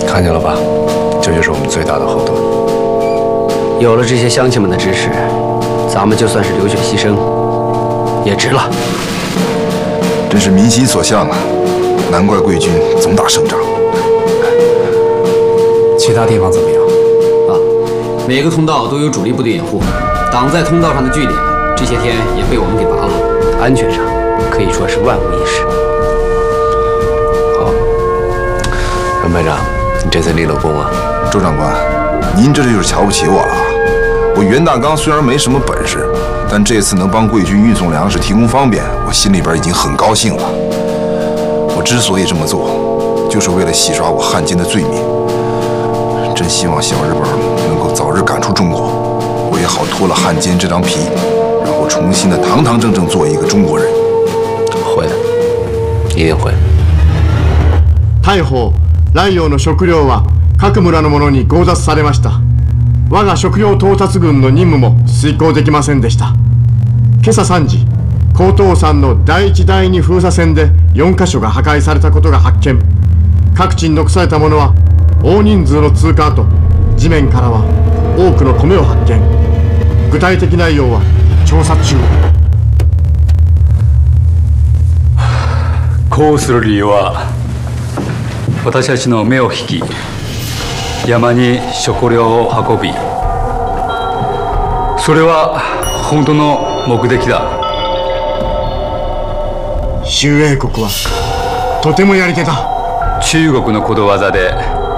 看见了吧？这就是我们最大的后盾。 有了这些乡亲们的支持，咱们就算是流血牺牲，也值了。 真是民心所向啊！难怪贵军总打胜仗。 其他地方怎么样？ 啊，每个通道都有主力部队掩护，挡在通道上的据点，这些天也被我们给拔了，安全上可以说是万无一失。 好，文排长，你这次立了功啊！ 周长官，您这就是瞧不起我了啊！我袁大刚虽然没什么本事，但这次能帮贵军运送粮食提供方便，我心里边已经很高兴了。我之所以这么做，就是为了洗刷我汉奸的罪名。真希望小日本能够早日赶出中国，我也好脱了汉奸这张皮，然后重新的堂堂正正做一个中国人。 会的，一定会。 大砲ライオウの食料は各村の者に強奪されました。我が食料到達軍の任務も遂行できませんでした。今朝3時、高東山の第1第2封鎖線で4カ所が破壊されたことが発見。各地に残されたものは大人数の通過と地面からは多くの米を発見。具体的内容は調査中。 こうする理由は、私たちの目を引き山に食料を運び、それは本当の目的だ。周英国はとてもやり手だ。中国のことわざで